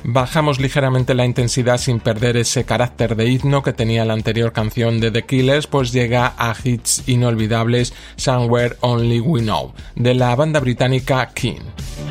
Bajamos ligeramente la intensidad sin perder ese carácter de himno que tenía la anterior canción de The Killers, pues llega a hits inolvidables Somewhere Only We Know, de la banda británica Keane.